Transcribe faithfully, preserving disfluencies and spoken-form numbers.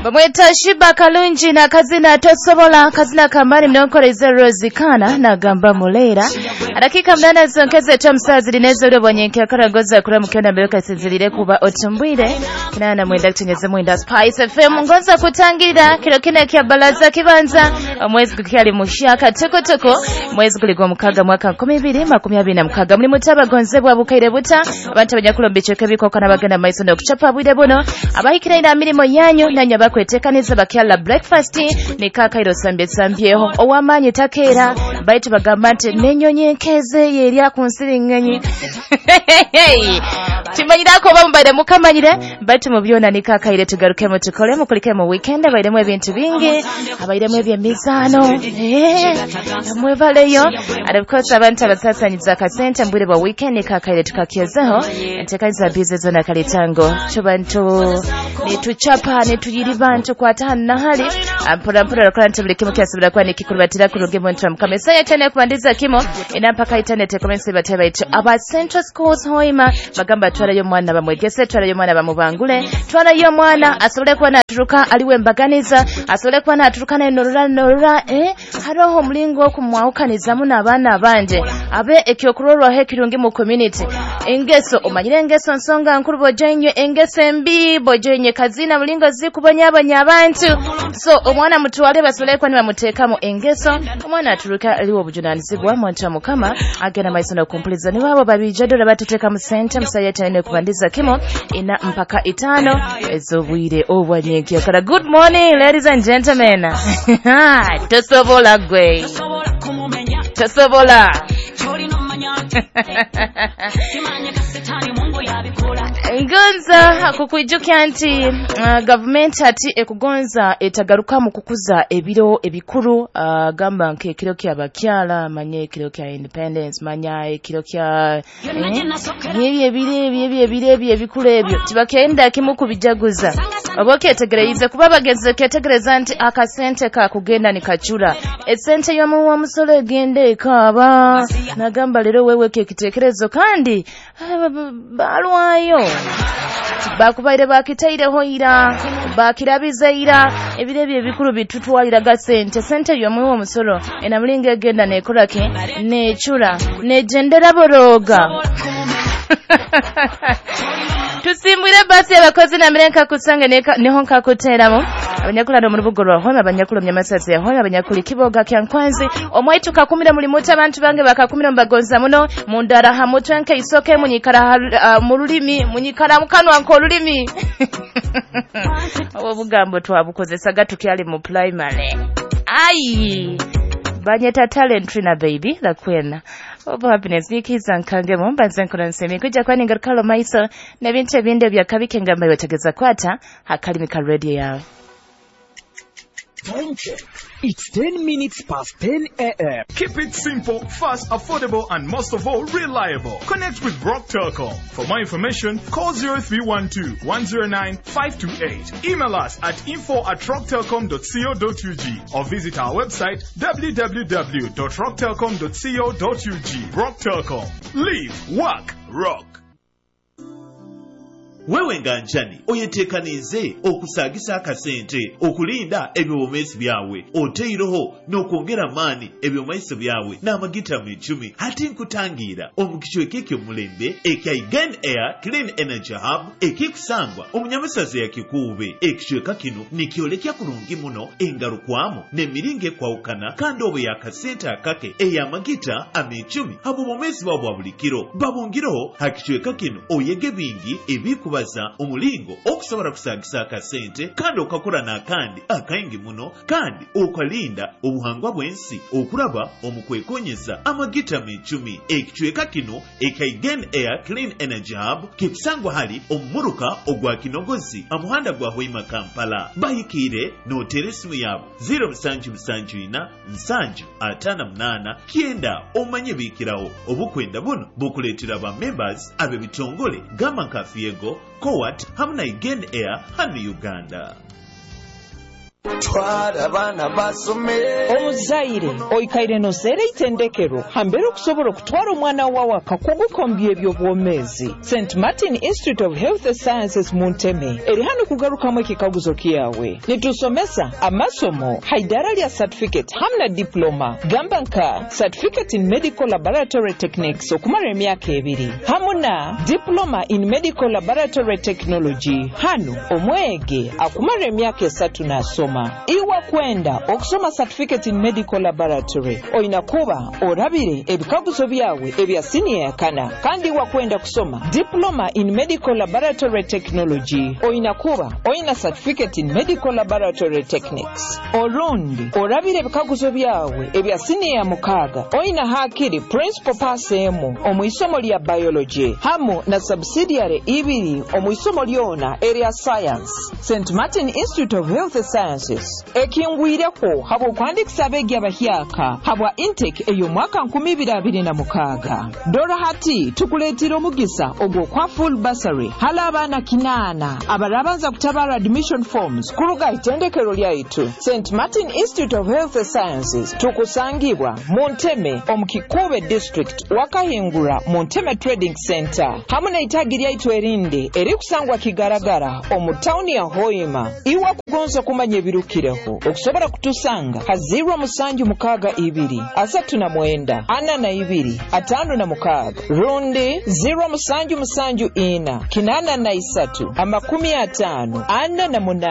Bamweta Shiba Kalungi na kazina tosobola kazina kambani mnonkoreza Rozikana na gamba mulera adakika mnana zonkeze tomsazi linezo lyo bwanyenke akaragoza kula mukenda mbeka sinzilire kuba otumbwire kinana mwenda kutenyeze mwenda Spice F M ngonza kutangira kilo kine kya balaza kibanza mwezi kukyali mushaka toko toko mwezi kuligwa mukaga mwaka kumi bibiri makumi abiri na mukaga muli mutaba gonzebwa bukaire buta abantu banyakulo mbicheke biko kana bagenda maiso ndo kuchapa bwide bono abahikira ina mirimo yanyu nanya bakwetekaniza bakyala breakfast ne kakairo sambye sambyeho owamanye takera baitu bagambante nenyonye nkeze yerya kunsiringanyi timanyirako bambaire mukamanyire baitu mubyona ne kakaire tugaruke mu tukole mu kulike mu weekend baire mu ebintu bingi abaire mu ebyemizano eh mwevaleyo arakosa abantu abasasanyiza ka center mbure ba weekend kakaire tukakyezeho entekaniza bize zona kalitango chubantu ne tuchapa ne tuyiri bantu kwata na hali ampora mpora kwanta buli kimu kyasubira kwa ne kikurubatira ku rugemo ntram kamesa yatene kubandiza kimo inampaka internet komense bateba itu aba Central Schools Hoima bagamba twala yo mwana bamwegese twala yo mwana bamubangule twala yo mwana asobole kwa naturuka aliwe mbaganiza asobole kwa naturuka na norura norura eh haroho mlingo kumwaukaniza muna abana banje abe ekyokuroro hekirungi mu community engeso omanyire engeso nsonga nkuru bojenye engese mbi bojenye kazina mlingo zikubanya abanya abantu so omwana mutwale basole kwa nibamuteeka mu engeso omwana aturuka aliwo obujunanizibwa monta mukama agena maiso na kumpuliza ni wabo babijadora batuteka mu center musayeta ne kubandiza kimo ina mpaka itano ezobwire obwanyeke kala. Good morning ladies and gentlemen. Tosobola gwe tosobola Ngonza kukujukia nti uh, government ati ekugonza etagaruka mu kukuza ebiro ebikuru uh, gamba nke kiro kya bakyala manye kiro kya independence manya kiro kya yebi ebire ebye ebire ebikuru ebyo tibakenda kimu kubijaguza oboke etegereize kuba bagenze ketegereza nti akasente ka kugenda ni kachura esente yomu wa musolo egende kaba nagamba lero wewe kekitekerezo kandi balwayo bakubaire bakitaire hoira bakirabizaira ebirebye ebikuru bitutwalira gasente sente yomu wa musolo enamlinga egenda nekolake nechura nejendera boroga tusimbwire basi abakozi na mirenka kusange neho nkakuteramu abanyakulano mu rubugoro hona abanyakulo myamasazi hona abanyakuli kiboga kyankwanzi omwaitu kakumira muri muta abantu bange bakakumira mbagonza muno mundara hamutwe nke isoke munyikara uh, mu rulimi munyikara mukanwa nko rulimi obo bugambo twabukozesa gatukyali mu primary ai banyeta talent na baby la kwena obo happiness nikiza nkange mumba nzenkora nsemi kujja kwani ngarukalo maiso na bintu binde bya kabike ngamba yotegeza kwata hakalimika radio yawe. Time check. It's ten minutes past ten a m Keep it simple, fast, affordable, and most of all, reliable. Connect with Brock Telecom. For more information, call zero three one two, one zero nine, five two eight. Email us at info at rock telecom dot co dot u g or visit our website w w w dot rock telecom dot co dot u g. Brock Telecom. Live, work, rock. Wewe nganjani oyetekanize okusagisa akasente okulinda ebyomesi byawe oteiroho n'okwongera mani ebyomesi byawe n'amagita mu icumi hati nkutangira omukichwe keke mulembe ekya Again Air Clean Energy Hub ekikusangwa omunyamasazi yakikuube ekichweka kino nikyolekya kurungi muno engarukwamo nemiringe kwaukana kandi obo yakasente akake eyamagita amicumi abo bomesi bwa bulikiro babungiroho hakichweka kino oyege bingi ebiku baza omulingo okusobora kusagisa akasente kandi okakora n'akandi akayingi muno kandi okalinda obuhangwa bwensi okuraba omukwekonyeza amagita mu icumi ekichweka kino eka Again Air Clean Energy Hub kikusangwa hali omumuruka ogwa kinogozi amuhanda gwa Hoima Kampala bahikire noteresimu yabo zero musanju musanju ina nsanju atana munana kienda omanye bikirawo obukwenda buno bukuletera ba members abe bitongole gama nkafiyego Kowat hamna Again Air hano Uganda. twara bana basome omuzaire oikaire nosere itendekero hambere okusobola okutwala omwana wawe akakugukombi ebyobwomezi. Saint Martin Institute of Health Sciences Munteme eri hano kugarukamu ekikaguzo kiyawe nitusomesa amasomo haidara lya certificate hamna diploma gamba nka certificate in medical laboratory techniques okumara emyaka ebiri hamuna diploma in medical laboratory technology hano omwege akumara emyaka esatu nasoma. Iwa kwenda okusoma certificate in medical laboratory oyina kuba orabire ebikaguzo byawe ebya senior kana kandi iwa kwenda kusoma diploma in medical laboratory technology oyina kuba oyina certificate in medical laboratory techniques. Olundi orabire ebikaguzo byawe ebya senior mukaga oyina hakiri principal pass emu omwisomo lya biology hamu na subsidiary ibiri omwisomo lyona area science. Saint Martin Institute of Health Sciences ekingwireko habo kwandikisa abegi abahyaka habwa intake eyo mwaka nkumi ibiri abiri na mukaga. Dora hati tukuletira omugisa ogwo kwa full bursary hala abana kinana abarabanza kutabara admission forms kuruga itendekero lyaitu. Saint Martin Institute of Health Sciences tukusangibwa Munteme omukikube district wakahingura Munteme Trading Center hamuna itagi lyaitu erinde eri kusangwa kigaragara omutauni ya Hoima. Iwa kugonza kumanya ebirukireho okusobola kutusanga ha zero musanju mukaga ibiri asatu na mwenda ana na ibiri atano na mukaga rundi zero musanju musanju ina kinana na isatu amakumi atano ana na muna